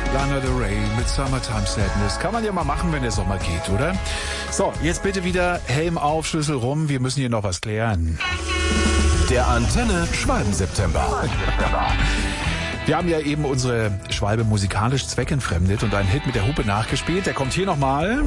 Lana Del Rey mit Summertime Sadness. Kann man ja mal machen, wenn der Sommer geht, oder? So, jetzt bitte wieder Helm auf, Schlüssel rum. Wir müssen hier noch was klären. Der Antenne Schwalben-September. Wir haben ja eben unsere Schwalbe musikalisch zweckentfremdet und einen Hit mit der Hupe nachgespielt. Der kommt hier nochmal.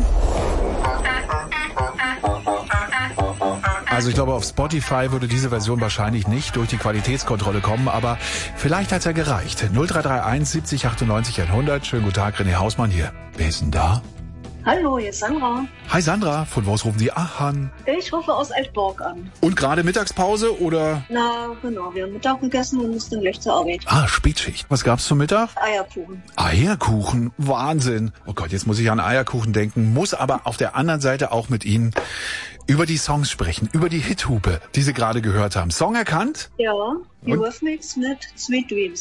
Also ich glaube, auf Spotify würde diese Version wahrscheinlich nicht durch die Qualitätskontrolle kommen, aber vielleicht hat's ja gereicht. 0331 70 98 100. Schönen guten Tag, René Hausmann hier. Wer ist denn da? Hallo, hier ist Sandra. Hi Sandra, von wo aus rufen Sie an? Ich rufe aus Altborg an. Und gerade Mittagspause oder? Na, genau, wir haben Mittag gegessen und mussten gleich zur Arbeit. Ah, Spätschicht. Was gab's zum Mittag? Eierkuchen. Eierkuchen, Wahnsinn. Oh Gott, jetzt muss ich an Eierkuchen denken, muss aber auf der anderen Seite auch mit Ihnen über die Songs sprechen, über die Hithupe, die Sie gerade gehört haben. Song erkannt? Ja, Eurythmics mit Sweet Dreams.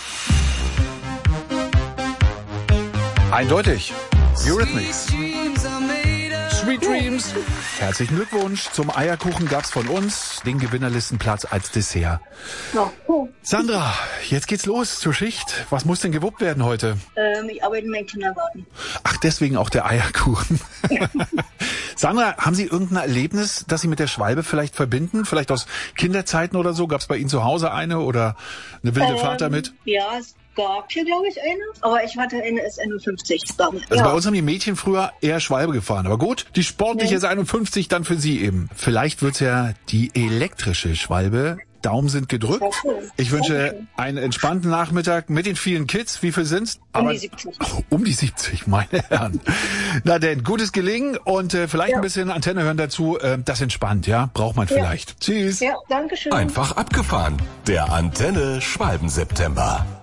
Eindeutig. Eurythmics. Sweet Dreams. Herzlichen Glückwunsch. Zum Eierkuchen gab's von uns den Gewinnerlistenplatz als Dessert. Ja, cool. Sandra, jetzt geht's los zur Schicht. Was muss denn gewuppt werden heute? Ich arbeite in meinem Kindergarten. Ach, deswegen auch der Eierkuchen. Sandra, haben Sie irgendein Erlebnis, das Sie mit der Schwalbe vielleicht verbinden? Vielleicht aus Kinderzeiten oder so? Gab's bei Ihnen zu Hause eine oder eine wilde Fahrt damit? Ja, es gab hier, glaube ich, eine. Aber ich hatte eine S51 damals. Also bei uns haben die Mädchen früher eher Schwalbe gefahren. Aber gut, die sportliche S51 dann für Sie eben. Vielleicht wird's ja die elektrische Schwalbe. Daumen sind gedrückt. Ich wünsche einen entspannten Nachmittag mit den vielen Kids. Wie viel sind's? Um die 70. Oh, um die 70, meine Herren. Na denn, gutes Gelingen und vielleicht ein bisschen Antenne hören dazu. Das entspannt, ja? Braucht man vielleicht. Tschüss. Ja, danke schön. Einfach abgefahren. Der Antenne Schwalben-September.